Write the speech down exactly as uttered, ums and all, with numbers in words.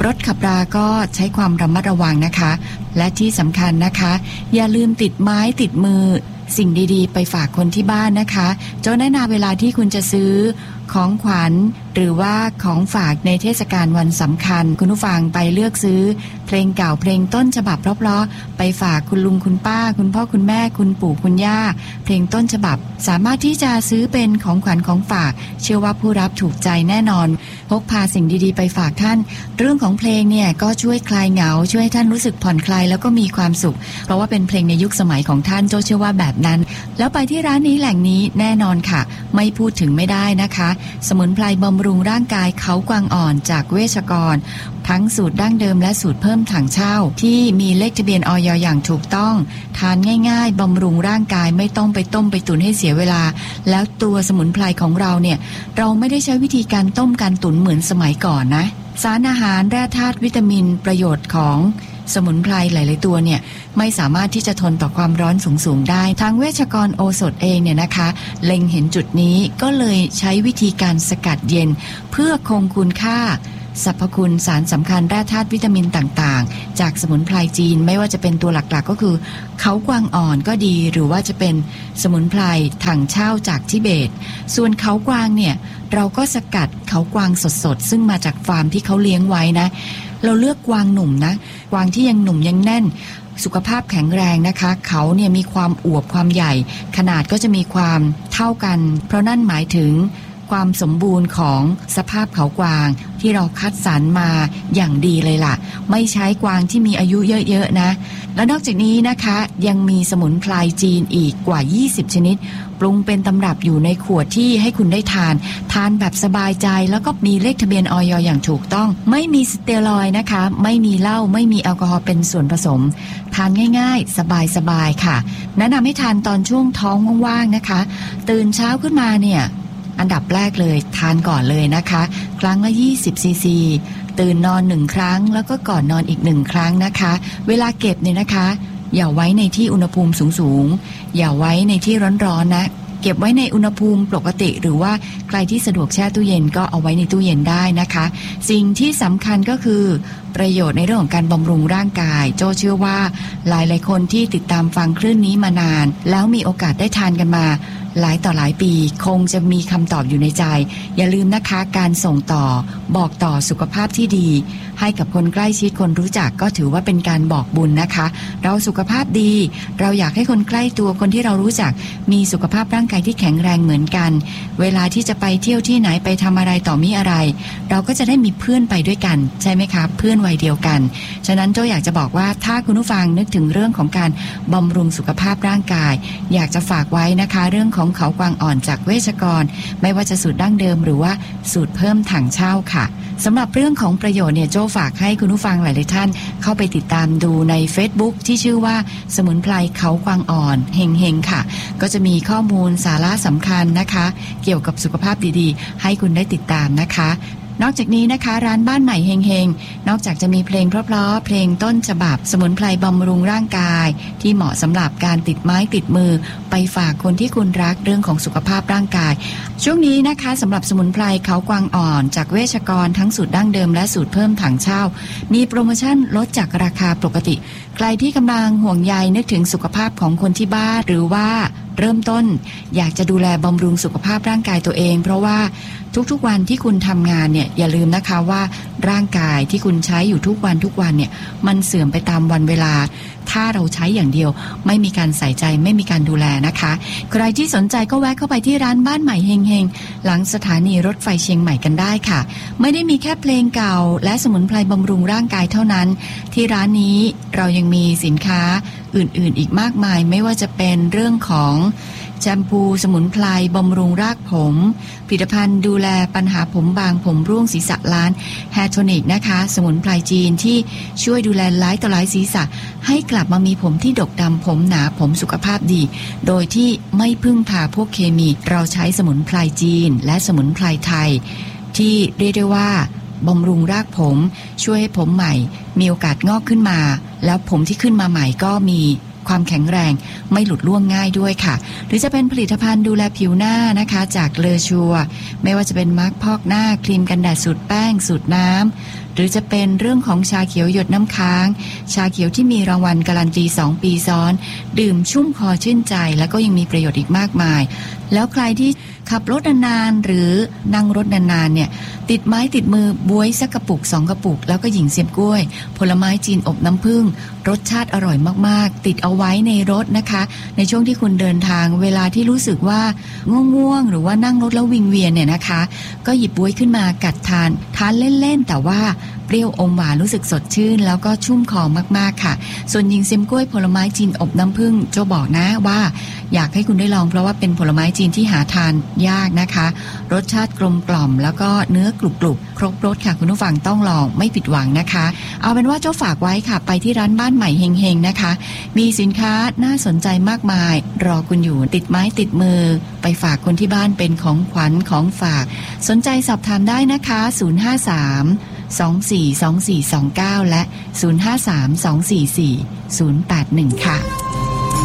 รถขับราก็ใช้ความระมัดระวังนะคะและที่สำคัญนะคะอย่าลืมติดไม้ติดมือสิ่งดีๆไปฝากคนที่บ้านนะคะโจ้แนะนำเวลาที่คุณจะซื้อของขวัญหรือว่าของฝากในเทศกาลวันสำคัญคุณผู้ฟังไปเลือกซื้อเพลงเก่าเพลงต้นฉบับเพราะๆไปฝากคุณลุงคุณป้าคุณพ่อคุณแม่คุณปู่คุณย่าเพลงต้นฉบับสามารถที่จะซื้อเป็นของขวัญของฝากเชื่อว่าผู้รับถูกใจแน่นอนพกพาสิ่งดีๆไปฝากท่านเรื่องของเพลงเนี่ยก็ช่วยคลายเหงาช่วยให้ท่านรู้สึกผ่อนคลายแล้วก็มีความสุขเพราะว่าเป็นเพลงในยุคสมัยของท่านโจ้เชื่อว่าแบบนั้นแล้วไปที่ร้านนี้แหล่งนี้แน่นอนค่ะไม่พูดถึงไม่ได้นะคะสมุนไพรบำรุงร่างกายเขากวางอ่อนจากเวชกรทั้งสูตรดั้งเดิมและสูตรเพิ่มถังเช่าที่มีเลขทะเบียนอย.อย่างถูกต้องทานง่ายๆบำรุงร่างกายไม่ต้องไปต้มไปตุ๋นให้เสียเวลาแล้วตัวสมุนไพรของเราเนี่ยเราไม่ได้ใช้วิธีการต้มการตุ๋นเหมือนสมัยก่อนนะสารอาหารแร่ธาตุวิตามินประโยชน์ของสมุนไพรหลายๆตัวเนี่ยไม่สามารถที่จะทนต่อความร้อนสูงๆได้ทางเวชกรโอสถเองเนี่ยนะคะเล็งเห็นจุดนี้ก็เลยใช้วิธีการสกัดเย็นเพื่อคงคุณค่าสรรพคุณสารสำคัญแร่ธาตุวิตามินต่างๆจากสมุนไพรจีนไม่ว่าจะเป็นตัวหลักๆ ก็คือเขากวางอ่อนก็ดีหรือว่าจะเป็นสมุนไพรถังเช่าจากทิเบตส่วนเขากวางเนี่ยเราก็สกัดเขากวางสดๆซึ่งมาจากฟาร์มที่เขาเลี้ยงไว้นะเราเลือกกวางหนุ่มนะกวางที่ยังหนุ่มยังแน่นสุขภาพแข็งแรงนะคะเขาเนี่ยมีความอวบความใหญ่ขนาดก็จะมีความเท่ากันเพราะนั่นหมายถึงความสมบูรณ์ของสภาพเขากวางที่เราคัดสรรมาอย่างดีเลยล่ะไม่ใช้กวางที่มีอายุเยอะๆนะและนอกจากนี้นะคะยังมีสมุนไพรจีนอีกกว่ายี่สิบชนิดปรุงเป็นตำรับอยู่ในขวดที่ให้คุณได้ทานทานแบบสบายใจแล้วก็มีเลขทะเบียนอย.อย่างถูกต้องไม่มีสเตียรอยด์นะคะไม่มีเหล้าไม่มีแอลกอฮอล์เป็นส่วนผสมทานง่ายๆสบายๆค่ะแนะนำให้ทานตอนช่วงท้องว่างๆนะคะตื่นเช้าขึ้นมาเนี่ยอันดับแรกเลยทานก่อนเลยนะคะครั้งละยี่สิบซีซีตื่นนอนหนึ่งครั้งแล้วก็ก่อนนอนอีกหนึ่งครั้งนะคะเวลาเก็บเนี่ยนะคะอย่าไว้ในที่อุณหภูมิสูงๆอย่าไว้ในที่ร้อนๆนะเก็บไว้ในอุณหภูมิปกติหรือว่าใครที่สะดวกแช่ตู้เย็นก็เอาไว้ในตู้เย็นได้นะคะสิ่งที่สำคัญก็คือประโยชน์ในเรื่องของการบำรุงร่างกายโจ้เชื่อว่าหลายๆคนที่ติดตามฟังคลื่นนี้มานานแล้วมีโอกาสได้ทานกันมาหลายต่อหลายปีคงจะมีคำตอบอยู่ในใจอย่าลืมนะคะการส่งต่อบอกต่อสุขภาพที่ดีให้กับคนใกล้ชิดคนรู้จักก็ถือว่าเป็นการบอกบุญนะคะเราสุขภาพดีเราอยากให้คนใกล้ตัวคนที่เรารู้จักมีสุขภาพร่างกายที่แข็งแรงเหมือนกันเวลาที่จะไปเที่ยวที่ไหนไปทำอะไรต่อมีอะไรเราก็จะได้มีเพื่อนไปด้วยกันใช่ไหมคะเพื่อนวัยเดียวกันฉะนั้นโจ้อยากจะบอกว่าถ้าคุณผู้ฟังนึกถึงเรื่องของการบำรุงสุขภาพร่างกายอยากจะฝากไว้นะคะเรื่องของเขากวางอ่อนจากเวชกรไม่ว่าจะสูตรดั้งเดิมหรือว่าสูตรเพิ่มถังเช่าค่ะสำหรับเรื่องของประโยชน์เนี่ยโจ้ฝากให้คุณผู้ฟังหลายๆท่านเข้าไปติดตามดูใน Facebook ที่ชื่อว่าสมุนไพรเขากวางอ่อนเฮงๆค่ะก็จะมีข้อมูลสาระสำคัญนะคะเกี่ยวกับสุขภาพดีๆให้คุณได้ติดตามนะคะนอกจากนี้นะคะร้านบ้านใหม่เฮงๆนอกจากจะมีเพลงเพราะๆเพลงต้นฉบับสมุนไพรบำรุงร่างกายที่เหมาะสำหรับการติดไม้ติดมือไปฝากคนที่คุณรักเรื่องของสุขภาพร่างกายช่วงนี้นะคะสำหรับสมุนไพรเขากวางอ่อนจากเวชกรทั้งสูตรดั้งเดิมและสูตรเพิ่มถังเช่ามีโปรโมชั่นลดจากราคาปกติใครที่กำลังห่วงใยนึกถึงสุขภาพของคนที่บ้านหรือว่าเริ่มต้นอยากจะดูแลบำรุงสุขภาพร่างกายตัวเองเพราะว่าทุกๆวันที่คุณทำงานเนี่ยอย่าลืมนะคะว่าร่างกายที่คุณใช้อยู่ทุกวันทุกวันเนี่ยมันเสื่อมไปตามวันเวลาถ้าเราใช้อย่างเดียวไม่มีการใส่ใจไม่มีการดูแลนะคะใครที่สนใจก็แวะเข้าไปที่ร้านบ้านใหม่เฮงๆหลังสถานีรถไฟเชียงใหม่กันได้ค่ะไม่ได้มีแค่เพลงเก่าและสมุนไพรบำรุงร่างกายเท่านั้นที่ร้านนี้เรายังมีสินค้าอื่นๆอีกมากมายไม่ว่าจะเป็นเรื่องของแชมพูสมุนไพรบำรุงรากผมผลิตภัณฑ์ดูแลปัญหาผมบางผมร่วงศีรษะล้านแฮร์โทนิกนะคะสมุนไพรจีนที่ช่วยดูแลหลายต่อหลายศีรษะให้กลับมามีผมที่ดกดำผมหนาผมสุขภาพดีโดยที่ไม่พึ่งพาพวกเคมีเราใช้สมุนไพรจีนและสมุนไพรไทยที่เรียกได้ว่าบำรุงรากผมช่วยให้ผมใหม่มีโอกาสงอกขึ้นมาแล้วผมที่ขึ้นมาใหม่ก็มีความแข็งแรงไม่หลุดล่วงง่ายด้วยค่ะหรือจะเป็นผลิตภัณฑ์ดูแลผิวหน้านะคะจากเลอชัวไม่ว่าจะเป็นมาร์คพอกหน้าครีมกันแดดสูตรแป้งสูตรน้ำหรือจะเป็นเรื่องของชาเขียวหยดน้ำค้างชาเขียวที่มีรางวัลการันตีสองปีซ้อนดื่มชุ่มคอชื่นใจแล้วก็ยังมีประโยชน์อีกมากมายแล้วใครที่ขับรถนานๆหรือนั่งรถนานๆเนี่ยติดไม้ติดมือบ๊วยสักกระปุกสองกระปุกแล้วก็หญิงเสียบกล้วยผลไม้จีนอบน้ำผึ้งรสชาติอร่อยมากๆติดเอาไว้ในรถนะคะในช่วงที่คุณเดินทางเวลาที่รู้สึกว่าง่วงๆหรือว่านั่งรถแล้ววิงเวียนเนี่ยนะคะก็หยิบบ๊วยขึ้นมากัดทานทานเล่นๆแต่ว่าเปรี้ยวอมหวานรู้สึกสดชื่นแล้วก็ชุ่มคอมากๆค่ะส่วนหญิงเสียบกล้วยผลไม้จีนอบน้ำผึ้งโจบอกนะว่าอยากให้คุณได้ลองเพราะว่าเป็นผลไม้จีนที่หาทานยากนะคะรสชาติกลมกล่อมแล้วก็เนื้อกรุบๆครบรสค่ะคุณผู้ฟังต้องลองไม่ผิดหวังนะคะเอาเป็นว่าเจ้าฝากไว้ค่ะไปที่ร้านบ้านใหม่เฮงๆนะคะมีสินค้าน่าสนใจมากมายรอคุณอยู่ติดไม้ติดมือไปฝากคนที่บ้านเป็นของขวัญของฝากสนใจสอบถามได้นะคะศูนย์ ห้า สาม สอง สี่ สอง สี่ สอง เก้าและศูนย์ ห้า สาม สอง สี่ สี่ ศูนย์ แปด หนึ่งค่ะ